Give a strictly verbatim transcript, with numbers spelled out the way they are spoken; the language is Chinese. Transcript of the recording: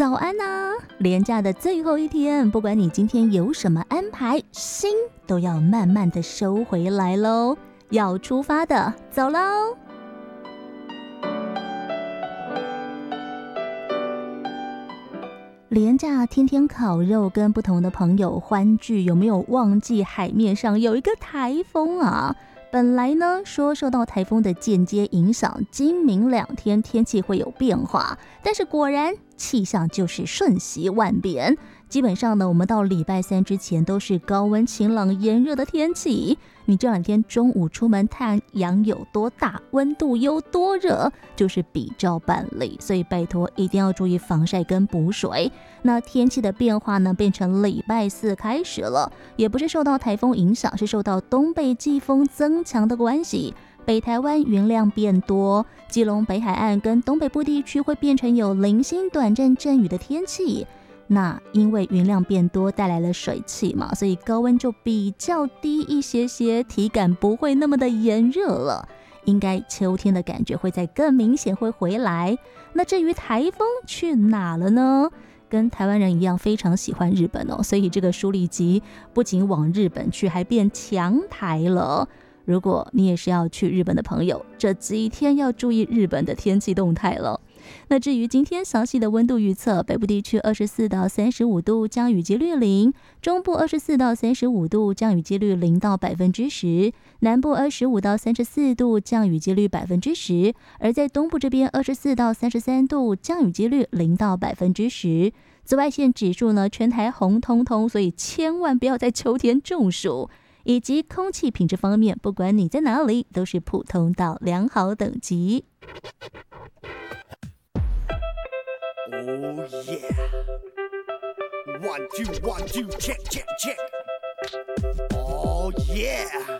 早安啊！连假的最后一天，不管你今天有什么安排，心都要慢慢的收回来咯。要出发的，走咯！连假天天烤肉，跟不同的朋友欢聚，有没有忘记海面上有一个台风啊？本来呢说受到台风的间接影响，今明两天天气会有变化，但是果然气象就是瞬息万变。基本上呢，我们到礼拜三之前都是高温晴朗炎热的天气。你这两天中午出门，太阳有多大，温度有多热，就是比照办理。所以拜托一定要注意防晒跟补水。那天气的变化呢，变成礼拜四开始了，也不是受到台风影响，是受到东北季风增强的关系。北台湾云量变多，基隆北海岸跟东北部地区会变成有零星短暂阵雨的天气。那因为云量变多带来了水汽嘛，所以高温就比较低一些些，体感不会那么的炎热了。应该秋天的感觉会再更明显会回来。那至于台风去哪了呢？跟台湾人一样非常喜欢日本哦，所以这个舒力基不仅往日本去，还变强台了。如果你也是要去日本的朋友，这几天要注意日本的天气动态了。那至于今天详细的温度预测，北部地区二十四到三十五度，降雨几率零；中部二十四到三十五度，降雨几率零到百分之十；南部二十五到三十四度，降雨几率百分之十；而在东部这边二十四到三十三度，降雨几率零到百分之十。紫外线指数呢，全台红彤彤，所以千万不要在秋天中暑。以及空气品质方面，不管你在哪里，都是普通到良好等级。 Oh yeah. One, two, one, two, check, check, check. Oh yeah.